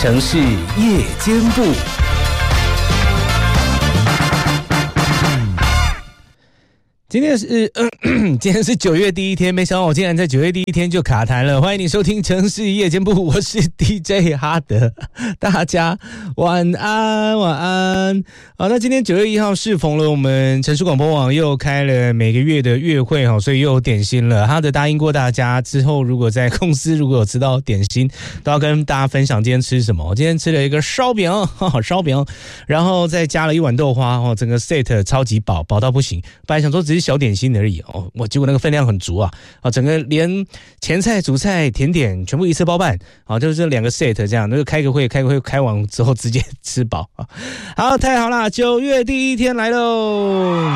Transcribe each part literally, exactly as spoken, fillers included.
城市夜间部。今天是、呃、今天是九月第一天，没想到我竟然在九月第一天就卡痰了。欢迎你收听城市夜间部，我是 D J 哈德，大家晚安晚安。好，那今天九月一号适逢了我们城市广播网又开了每个月的月会，所以又有点心了。哈德答应过大家，之后如果在公司如果有吃到点心，都要跟大家分享今天吃什么。我今天吃了一个烧饼，烧饼，然后再加了一碗豆花，整个 set 超级饱，饱到不行。本来想说只是小点心而已哦，我结果那个分量很足啊，啊，整个连前菜、主菜、甜点全部一次包办，啊，就是这两个 set 这样，那就开个会，开个会开完之后直接吃饱啊。好，太好啦，九月第一天来喽！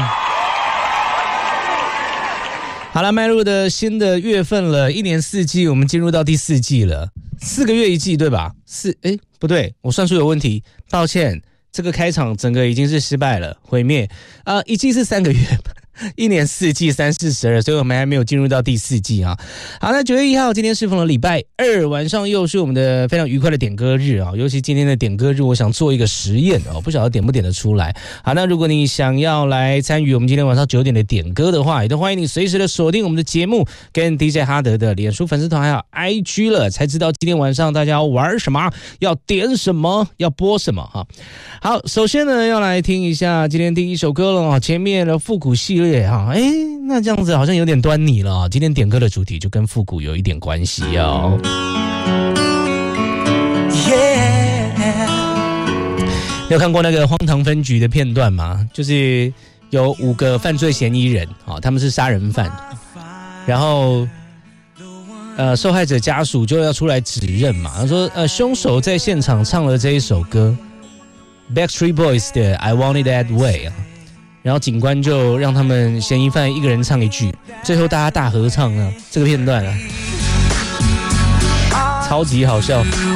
好了，迈入的新的月份了，一年四季，我们进入到第四季了，四个月一季，对吧？四，哎，不对，我算数有问题，抱歉，这个开场整个已经是失败了，毁灭啊、呃！一季是三个月。一年四季三四十二，所以我们还没有进入到第四季啊。好，那九月一号今天适逢了礼拜二晚上，又是我们的非常愉快的点歌日啊。尤其今天的点歌日，我想做一个实验哦，不晓得点不点得出来。好，那如果你想要来参与我们今天晚上九点的点歌的话，也都欢迎你随时的锁定我们的节目，跟 D J 哈德的脸书粉丝团还有 I G 了，才知道今天晚上大家要玩什么，要点什么，要播什么哈。好，首先呢，要来听一下今天第一首歌了啊，前面的复古系列。哎，那这样子好像有点端倪了、哦。今天点歌的主题就跟复古有一点关系哦。Yeah. 你有看过那个荒唐分局的片段吗？就是有五个犯罪嫌疑人，哦，他们是杀人犯，然后呃，受害者家属就要出来指认嘛。他说，呃，凶手在现场唱了这一首歌 ，Backstreet Boys 的《I Want It That Way》啊。然后警官就让他们嫌疑犯一个人唱一句，最后大家大合唱啊，这个片段啊，超级好笑。